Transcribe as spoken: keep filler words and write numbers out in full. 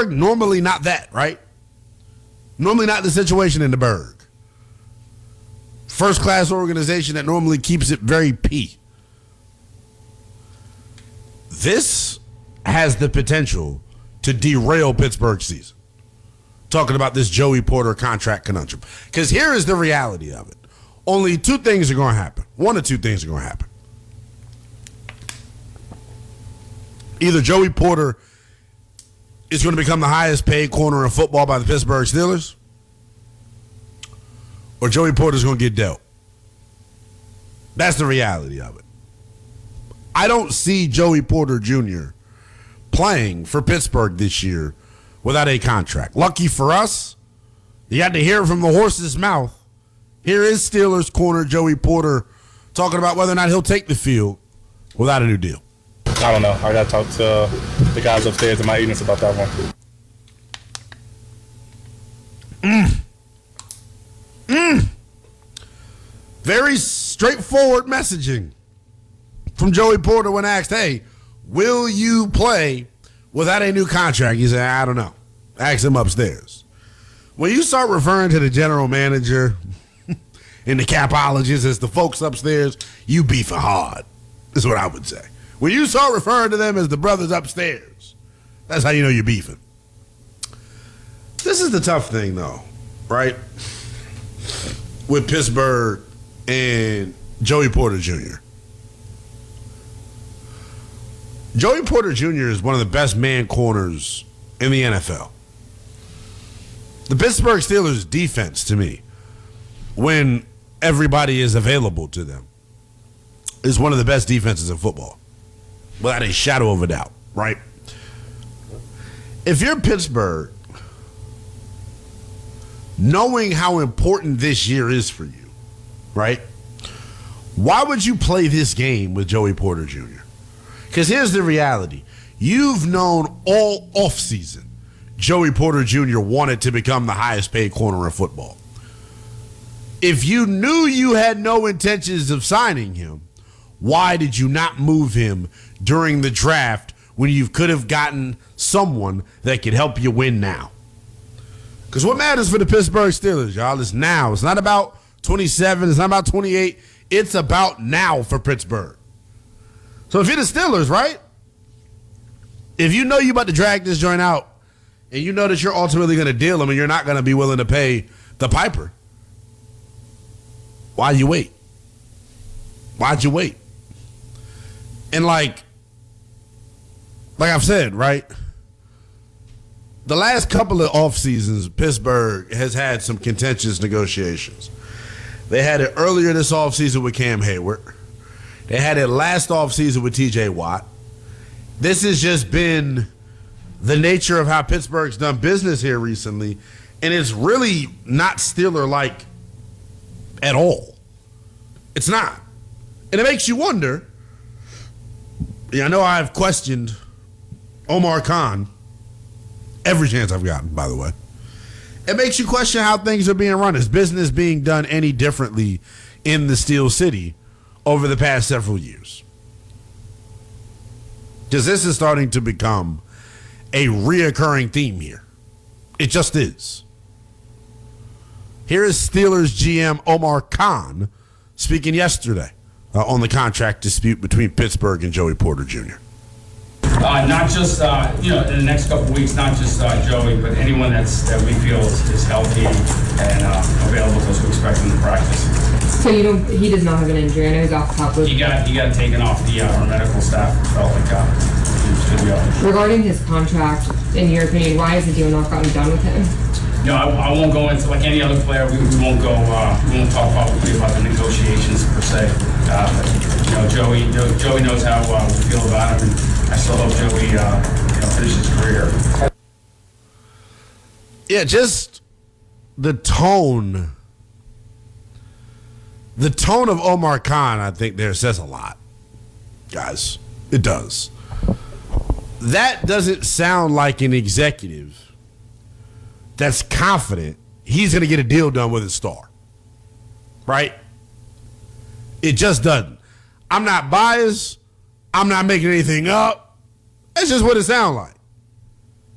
Pittsburgh, normally not that, right? Normally not the situation in the Berg. First-class organization that normally keeps it very P. This has the potential to derail Pittsburgh's season. Talking about this Joey Porter contract conundrum. Because here is the reality of it. Only two things are going to happen. One or two things are going to happen. Either Joey Porter is going to become the highest paid corner in football by the Pittsburgh Steelers, or Joey Porter is going to get dealt. That's the reality of it. I don't see Joey Porter Junior playing for Pittsburgh this year without a contract. Lucky for us, you got to hear it from the horse's mouth. Here is Steelers corner Joey Porter talking about whether or not he'll take the field without a new deal. I don't know. I got to talk to the guys upstairs in my agents about that one. Mm. Mm. Very straightforward messaging from Joey Porter when asked, hey, will you play without a new contract? He said, I don't know. Ask him upstairs. When you start referring to the general manager and the capologists as the folks upstairs, you beefing hard, is what I would say. When you start referring to them as the brothers upstairs, that's how you know you're beefing. This is the tough thing, though, right? With Pittsburgh and Joey Porter Junior Joey Porter Junior is one of the best man corners in the N F L. The Pittsburgh Steelers defense, to me, when everybody is available to them, is one of the best defenses in football. Without a shadow of a doubt, right? If you're Pittsburgh, knowing how important this year is for you, right? Why would you play this game with Joey Porter Junior? Because here's the reality. You've known all offseason Joey Porter Junior wanted to become the highest paid corner in football. If you knew you had no intentions of signing him, why did you not move him during the draft when you could have gotten someone that could help you win now? Because what matters for the Pittsburgh Steelers, y'all, is now. It's not about twenty-seven. It's not about twenty-eight. It's about now for Pittsburgh. So if you're the Steelers, right? If you know you're about to drag this joint out and you know that you're ultimately going to deal him and you're not going to be willing to pay the piper, why'd you wait? Why'd you wait? And like, like I've said, right? The last couple of off seasons, Pittsburgh has had some contentious negotiations. They had it earlier this offseason with Cam Hayward. They had it last offseason with T J Watt. This has just been the nature of how Pittsburgh's done business here recently, and it's really not Steeler-like at all. It's not. And it makes you wonder. I know I've questioned Omar Khan every chance I've gotten, by the way. It makes you question how things are being run. Is business being done any differently in the Steel City over the past several years? Because this is starting to become a reoccurring theme here. It just is. Here is Steelers G M Omar Khan speaking yesterday uh, on the contract dispute between Pittsburgh and Joey Porter Junior Uh, not just, uh, you know, in the next couple of weeks, not just uh, Joey, but anyone that's that we feel is, is healthy and uh, available to us, we expect him to practice. So you don't, he does not have an injury. I know he's off top of. He got he got taken off the uh, our medical staff. Felt like uh, he was good to go. Regarding his contract, in your opinion, why has the deal not gotten done with him? You know, I, I won't go into, like any other player, we, we won't go, uh, we won't talk publicly about the negotiations per se. Uh, but, you know, Joey, Joey, Joey knows how uh, we feel about him, and I still hope Joey, uh, you know, finishes his career. Yeah, just the tone. The tone of Omar Khan, I think, there says a lot, guys. It does. That doesn't sound like an executive that's confident he's going to get a deal done with his star, right? It just doesn't. I'm not biased. I'm not making anything up. That's just what it sounds like.